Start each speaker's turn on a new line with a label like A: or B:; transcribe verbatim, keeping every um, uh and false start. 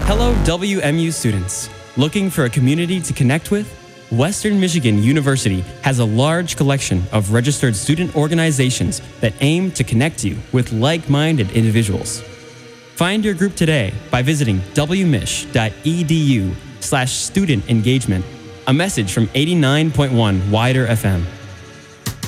A: Hello, W M U students. Looking for a community to connect with? Western Michigan University has a large collection of registered student organizations that aim to connect you with like-minded individuals. Find your group today by visiting wmich.edu slash student engagement, a message from eighty-nine point one Wider F M.